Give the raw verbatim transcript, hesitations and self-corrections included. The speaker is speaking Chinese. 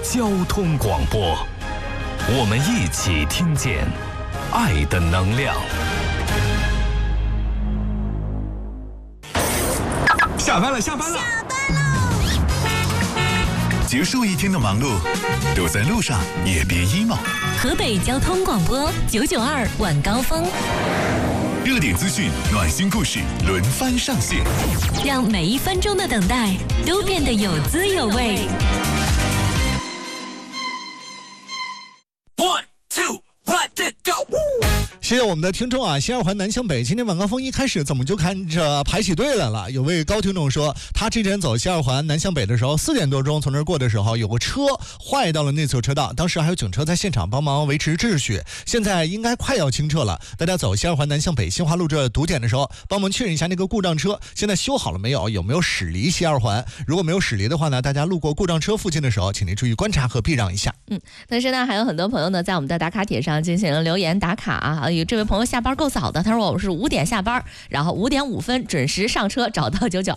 交通广播，我们一起听见爱的能量。 下班了，下班了， 下班喽！ 结束一天的忙碌，都在路上也别 emo。 河北交通广播九九二晚高峰， 热点资讯、暖心故事轮番上线， 让每一分钟的等待都变得有滋有味。 One, two, let it go！ 谢谢我们的听众啊，西二环南向北，今天晚高峰一开始怎么就看着排起队来了？有位高听众说，他之前走西二环南向北的时候，四点多钟从那儿过的时候，有个车坏到了内侧车道，当时还有警车在现场帮忙维持秩序，现在应该快要清澈了。大家走西二环南向北新华路这堵点的时候，帮忙确认一下那个故障车现在修好了没有，有没有驶离西二环？如果没有驶离的话呢，大家路过故障车附近的时候，请您注意观察和避让一下。 嗯，但是呢，还有很多朋友呢，在我们的打卡帖上进行了留言打卡啊。有这位朋友下班够早的，他说我是五点下班，然后五点五分准时上车，找到九九